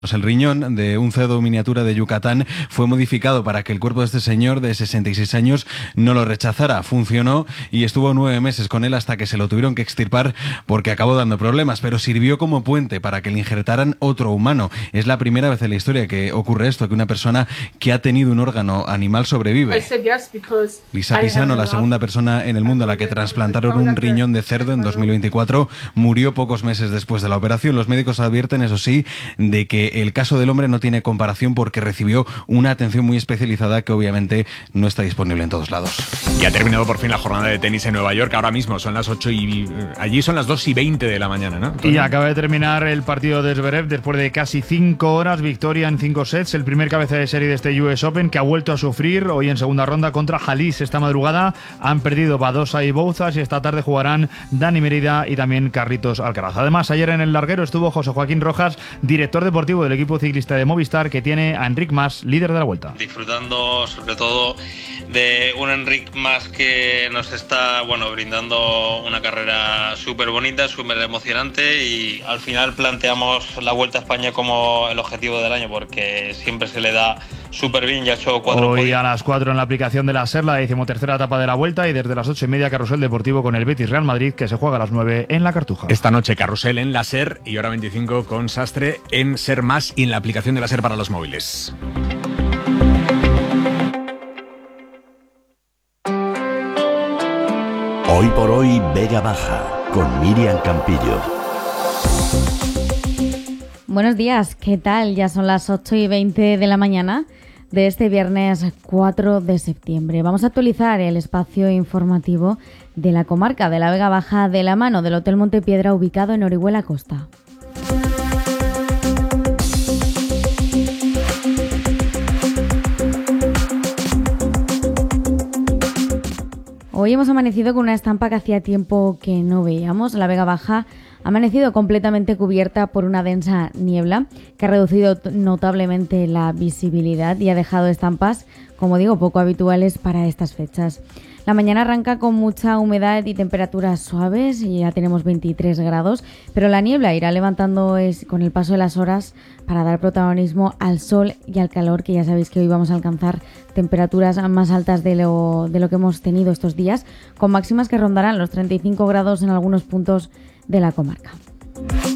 El riñón de un cerdo miniatura de Yucatán fue modificado para que el cuerpo de este señor de 66 años no lo rechazara. Funcionó y estuvo 9 meses con él hasta que se lo tuvieron que extirpar porque acabó dando problemas, pero sirvió como puente para que le injertaran otro humano. Es la primera vez en la historia que ocurre esto, que una persona que ha tenido un órgano animal sobrevive. Lisa Pisano, la segunda persona en el mundo a la que trasplantaron un riñón de cerdo en 2024, murió pocos meses después de la operación. Los médicos advierten, eso sí, de que el caso del hombre no tiene comparación porque recibió una atención muy especializada que obviamente no está disponible en todos lados. Y ha terminado por fin la jornada de tenis en Nueva York. Ahora mismo son las 8 y... allí son las 2:20 de la mañana, ¿no? Y acaba de terminar el partido de Zverev después de casi 5 horas. Victoria en 5 sets. El primer cabeza de serie de este US Open, que ha vuelto a sufrir hoy en segunda ronda contra Halis. Esta madrugada han perdido Badosa y Bouzas y esta tarde jugarán Dani Merida y también Carlitos Alcaraz. Además, ayer en el larguero estuvo José Joaquín Rojas, director deportivo del equipo ciclista de Movistar, que tiene a Enric Mas, líder de la Vuelta. Disfrutando sobre todo de un Enric Mas que nos está brindando una carrera súper bonita, súper emocionante, y al final planteamos la Vuelta a España como el objetivo del año porque siempre se le da súper bien. Ya ha hecho 4 Hoy podios. a las 4 en la aplicación de la SER, la 13ª etapa de la Vuelta, y desde las 8:30 carrusel deportivo con el Betis Real Madrid, que se juega a las 9 en la Cartuja. Esta noche carrusel en la SER y hora 25 con Sastre en SER Más y en la aplicación de la SER para los móviles. Hoy por hoy, Vega Baja, con Miriam Campillo. Buenos días, ¿qué tal? Ya son las 8:20 de la mañana de este viernes 4 de septiembre. Vamos a actualizar el espacio informativo de la comarca de la Vega Baja de la mano del Hotel Montepiedra, ubicado en Orihuela Costa. Hoy hemos amanecido con una estampa que hacía tiempo que no veíamos. La Vega Baja ha amanecido completamente cubierta por una densa niebla que ha reducido notablemente la visibilidad y ha dejado estampas, como digo, poco habituales para estas fechas. La mañana arranca con mucha humedad y temperaturas suaves, y ya tenemos 23 grados, pero la niebla irá levantando con el paso de las horas para dar protagonismo al sol y al calor, que ya sabéis que hoy vamos a alcanzar temperaturas más altas de lo que hemos tenido estos días, con máximas que rondarán los 35 grados en algunos puntos de la comarca.